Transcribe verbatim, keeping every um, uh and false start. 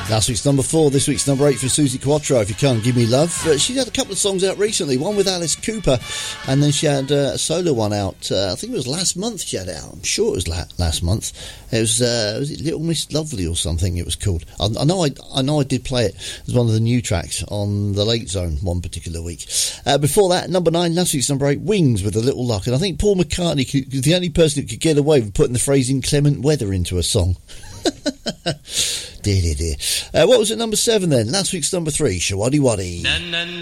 Last week's number four, this week's number eight for Suzi Quatro, If You Can't Give Me Love. Uh, she's had a couple of songs out recently, one with Alice Cooper, and then she had uh, a solo one out, uh, I think it was last month she had it out. I'm sure it was la- last month. It was, uh, was it Little Miss Lovely or something it was called. I, I know I, I know I did play it as one of the new tracks on the Late Zone one particular week. Uh, before that, number nine, last week's number eight, Wings with A Little Luck. And I think Paul McCartney could, was the only person who could get away with putting the phrase inclement weather into a song. dear, dear, dear. Uh, what was at number seven then? Last week's number three, Shawaddy Waddy.